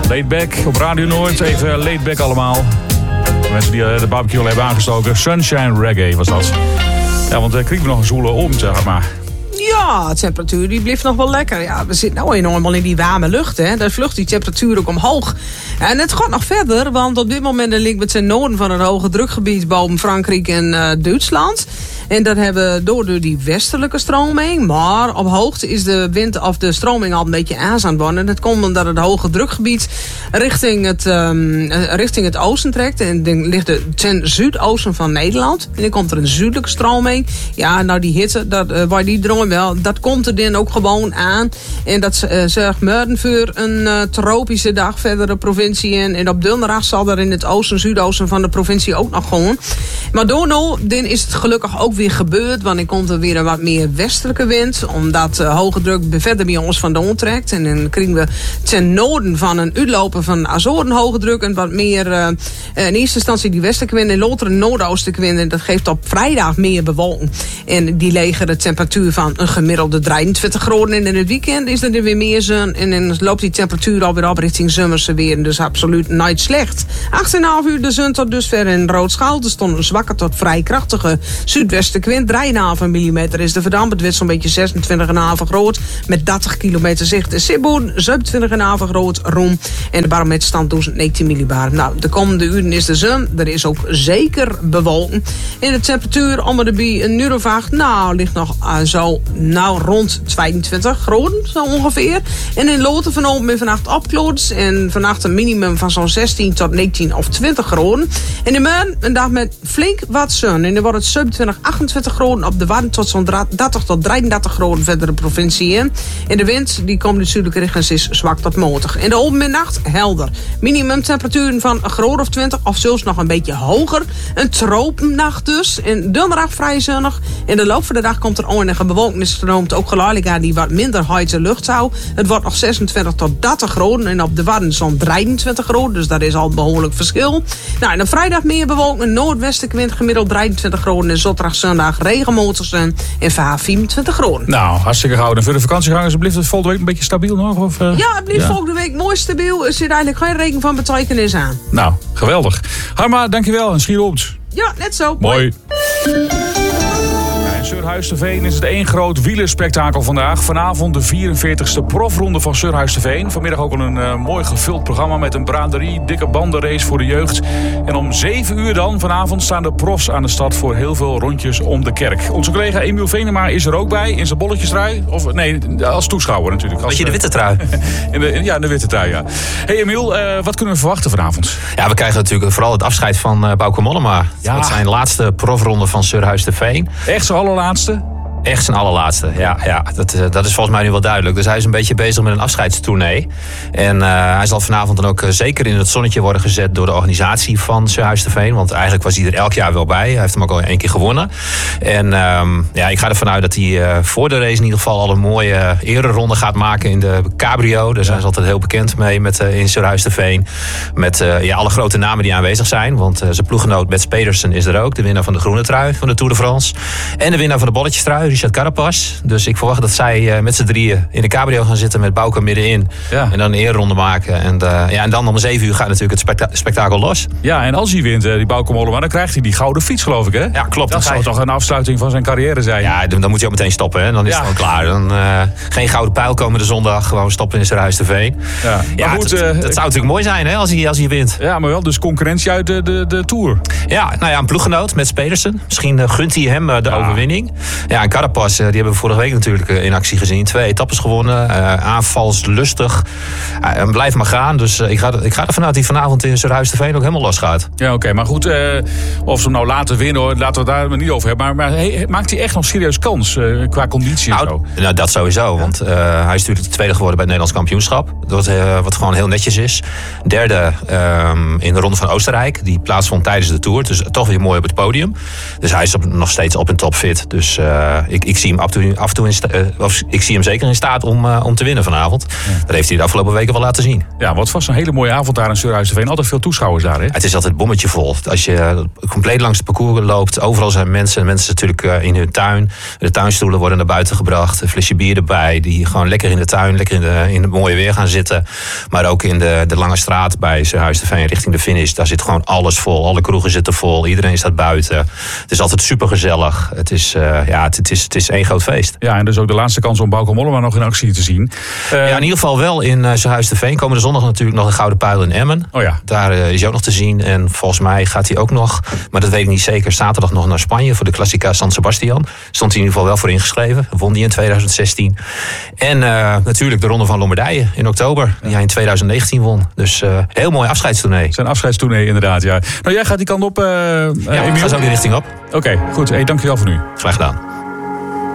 Laidback op Radio Noord. Even laidback allemaal. Mensen die de barbecue al hebben aangestoken. Sunshine Reggae was dat. Ja, want kregen we nog een zoele om, zeg maar. Ja, de temperatuur die blijft nog wel lekker. Ja, we zitten nou enorm in die warme lucht. Hè. Daar vlucht die temperatuur ook omhoog. En het gaat nog verder, want op dit moment ligt het ten noorden van het hoge drukgebied boven Frankrijk en Duitsland. En dat hebben we door die westelijke stroming. Maar op hoogte is de wind of de stroming al een beetje aan het worden. Dat komt omdat het hoge drukgebied richting het oosten trekt. En dan ligt het ten zuidoosten van Nederland. En dan komt er een zuidelijke stroming. Ja, nou die hitte, waar die droom wel, dat komt er dan ook gewoon aan. En dat zorgt morgen voor een tropische dag verder de provincie in. En op donderdag zal er in het oosten en zuidoosten van de provincie ook nog gewoon. Maar dan is het gelukkig ook weer gebeurd. Want dan komt er weer een wat meer westelijke wind. Omdat hoge druk verder bij ons vandaan trekt. En dan krijgen we ten noorden van een uitlopen van Azoren hoge druk. En wat meer in eerste instantie die westelijke wind. En later een noordoostelijke wind. En dat geeft op vrijdag meer bewolking. En die legen de temperatuur van een gemiddelde 23 graden. En in het weekend is er weer meer zon. En dan loopt die temperatuur alweer op richting zomerse weer. Dus absoluut nooit slecht. 8,5 uur de zon tot dusver in Roodschaal. Er stond een zwakke tot vrij krachtige zuidwestelijke wind. 3,5 mm is de verdamp. Het werd zo'n beetje 26,5 groot. Met 30 kilometer zicht. De Sibboen 27,5 groot. Roem. En de barometerstand 1019 millibar. Nou, de komende uren is de zon. Er is ook zeker bewolking. En de temperatuur om de bij een uur of 8. Nou, ligt nog rond 22 graden. Zo ongeveer. En in Loten vanavond weer vannacht opkloot. En vannacht een minimum van zo'n 16 tot 19 of 20 graden. En in morgen een dag met flink wat zon. En dan wordt het 27, 28 graden op de Wadden tot zo'n 30 tot 33 graden verder de provincie in. En de wind die komt natuurlijk richting is zwak tot matig. In de overmiddag helder. Minimum temperaturen van een graad of 20 of zelfs nog een beetje hoger. Een tropennacht dus. En donderdag vrij zonnig. In de loop van de dag komt er enige bewolking. Er stroomt ook geleidelijk aan die wat minder heite lucht zou. Het wordt nog 26 tot 30 graden. En op de Wadden zo'n 23 graden. Dus dat is al een behoorlijk verschil. Nou, en dan vrijdag meer bewolking. Een noordwestelijke wind gemiddeld 23 graden. En zaterdag, zondag regenmotors en 24 graden. Nou, hartstikke gouden. En voor de vakantiegangers, blijft het volgende week een beetje stabiel nog? Of, Ja, het blijft volgende week mooi stabiel. Er zit eigenlijk geen rekening van betekenis aan. Nou, geweldig. Harma, dankjewel en Schierooms. Ja, net zo. Mooi. In Surhuis-te-Veen is het één groot wielerspektakel vandaag. Vanavond de 44e profronde van Surhuis-te-Veen. Vanmiddag ook al een mooi gevuld programma met een braderie, dikke bandenrace voor de jeugd. En om 7 uur dan vanavond staan de profs aan de stad voor heel veel rondjes om de kerk. Onze collega Emiel Venema is er ook bij in zijn bolletjestrui. Of nee, als toeschouwer natuurlijk. Beetje de witte trui. in de witte trui, ja. Hey Emiel, wat kunnen we verwachten vanavond? Ja, we krijgen natuurlijk vooral het afscheid van Bauke Mollema. Ja. Dat zijn laatste profronde van Surhuis-te-Veen. Echt zijn allerlaatste? Echt zijn allerlaatste, ja. Dat is volgens mij nu wel duidelijk. Dus hij is een beetje bezig met een afscheidstournee. En hij zal vanavond dan ook zeker in het zonnetje worden gezet door de organisatie van Surhuis-te-Veen. Want eigenlijk was hij er elk jaar wel bij. Hij heeft hem ook al 1 keer gewonnen. En ik ga ervan uit dat hij voor de race in ieder geval al een mooie ereronde gaat maken in de cabrio. Daar zijn ze altijd heel bekend mee in Surhuis-te-Veen. Met alle grote namen die aanwezig zijn. Want zijn ploeggenoot Mats Pedersen is er ook. De winnaar van de groene trui van de Tour de France. En de winnaar van de bolletjestrui, Richard Carapaz. Dus ik verwacht dat zij met z'n drieën in de cabrio gaan zitten met Bauke middenin. Ja. En dan een eerronde maken. En dan om 7 uur gaat natuurlijk het spektakel los. Ja, en als hij wint, die Bauke Mollema, dan krijgt hij die gouden fiets, geloof ik, hè? Ja, klopt. Dat zou toch een afsluiting van zijn carrière zijn? Ja, dan moet hij ook meteen stoppen, hè? Dan is het gewoon klaar. Dan geen gouden pijl komende zondag. Gewoon stoppen in Surhuis-te-Veen. Ja, goed, dat zou natuurlijk mooi zijn, hè, als hij wint. Ja, maar wel dus concurrentie uit de Tour. Ja, een ploeggenoot met Pedersen. Misschien gunt hij hem de overwinning. Ja, en Carapaz, die hebben we vorige week natuurlijk in actie gezien. 2 etappes gewonnen. Aanvalslustig. Blijf maar gaan. Dus ik ga ervan uit dat hij vanavond in Surhuis-te-Veen ook helemaal los gaat. Ja, oké. Maar goed, of ze hem nou laten winnen, hoor, laten we het daar niet over hebben. Maar maakt hij echt nog serieus kans qua conditie en zo? Nou, dat sowieso. Ja. Want hij is natuurlijk de tweede geworden bij het Nederlands kampioenschap. Wat gewoon heel netjes is. Derde in de Ronde van Oostenrijk. Die plaatsvond tijdens de Tour. Dus toch weer mooi op het podium. Dus hij is nog steeds op en top fit. Dus ik zie hem af en toe ik zie hem zeker in staat om te winnen vanavond. Ja. Dat heeft hij de afgelopen weken wel laten zien. Ja, wat was een hele mooie avond daar in Surhuisterveen. Altijd veel toeschouwers daar, hè? Het is altijd bommetje vol. Als je compleet langs het parcours loopt, overal zijn mensen. Mensen natuurlijk in hun tuin. De tuinstoelen worden naar buiten gebracht. Een flesje bier erbij. Die gewoon lekker in de tuin, lekker in het mooie weer gaan zitten. Maar ook in de Lange Straat bij Surhuisterveen richting de finish. Daar zit gewoon alles vol. Alle kroegen zitten vol. Iedereen staat buiten. Het is altijd super gezellig. Het is één groot feest. Ja, en dus ook de laatste kans om Bauke Mollema nog in actie te zien. Ja, in ieder geval wel in Surhuisterveen. Komende zondag natuurlijk nog een Gouden Pijl in Emmen. Oh ja. Daar is hij ook nog te zien. En volgens mij gaat hij ook nog, maar dat weet ik niet zeker, zaterdag nog naar Spanje voor de Classica San Sebastian. Stond hij in ieder geval wel voor ingeschreven. Won die in 2016. En natuurlijk de Ronde van Lombardije in oktober. Die hij in 2019 won. Dus heel mooi afscheidstournee. Zijn afscheidstournee inderdaad, ja. Nou, jij gaat die kant op, ja, ik ga zo die richting op. Oké, goed. Hey, dankjewel voor nu. Graag gedaan.